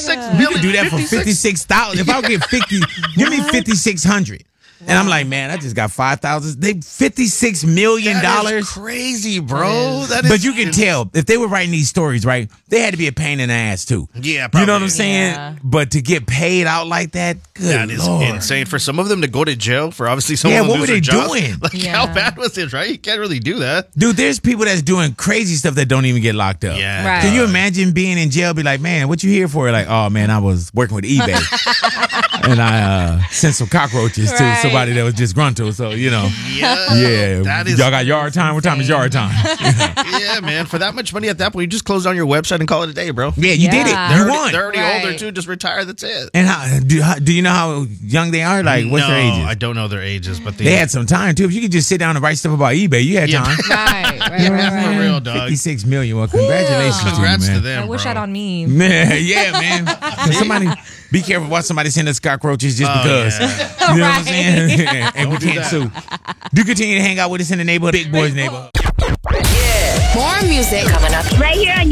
You could do that for 56,000. If I would get 50, give me 5,600. And I'm like, man, I just got 5,000. They $56 million. That is crazy, bro. That is, but you can tell if they were writing these stories, right? They had to be a pain in the ass too. Yeah, probably. You know what I'm saying? Yeah. But to get paid out like that, good that is Lord. insane. For some of them to go to jail for obviously someone what lose were their they jobs, doing? Like how bad was it, right? You can't really do that. Dude, there's people that's doing crazy stuff that don't even get locked up. Yeah. Right. Can you imagine being in jail? Be like, man, what you here for? Like, oh man, I was working with eBay, and I sent some cockroaches to Right. somebody that was disgruntled. So you know, Yeah. That is y'all got yard time. What time is yard time? Yeah, man. For that much money at that point, you just close down your website and call it a day, bro. Yeah, you did it. Yeah. You won. They're already Right. older too. Just retire. That's it. And do you know how young they are? Like, what's their ages? I don't know their ages, but They had some time too. If you could just sit down and write stuff about eBay, you had Yeah. time. Right. for real, dog. 56 million. Well, congratulations Congrats to you, to man. them. I wish bro. I'd on me. Man, yeah, man. Somebody be careful. Watch somebody send us cockroaches just because. yeah. You know what I'm saying? And we do can't that. sue. Do continue to hang out with us in the neighborhood, Big Boys neighborhood. More music coming up Right here on